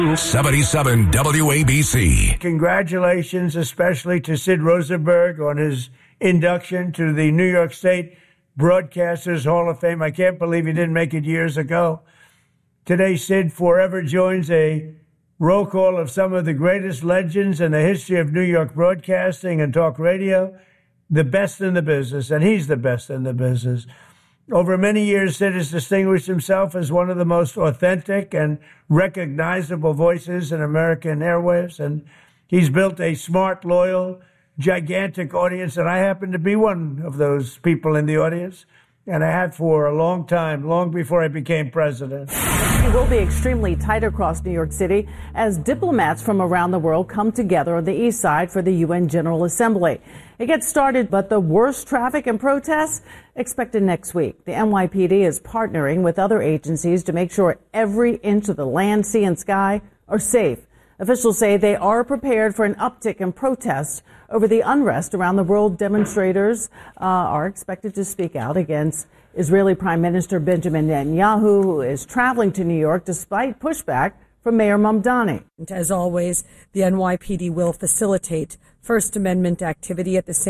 77 WABC. Congratulations, especially to Sid Rosenberg on his induction to the New York State Broadcasters Hall of Fame. I can't believe he didn't make it years ago. Today, Sid forever joins a roll call of some of the greatest legends in the history of New York broadcasting and talk radio, the best in the business, and he's the best in the business. Over many years, Sid has distinguished himself as one of the most authentic and recognizable voices in American airwaves, and he's built a smart, loyal, gigantic audience, and I happen to be one of those people in the audience, and I have for a long time, long before I became president. It will be extremely tight across New York City as diplomats from around the world come together on the east side for the UN General Assembly. It gets started, but the worst traffic and protests expected next week. The NYPD is partnering with other agencies to make sure every inch of the land, sea, and sky are safe. Officials say they are prepared for an uptick in protests over the unrest around the world. Demonstrators are expected to speak out against Israeli Prime Minister Benjamin Netanyahu, who is traveling to New York despite pushback from Mayor Mamdani. As always, the NYPD will facilitate First Amendment activity at the same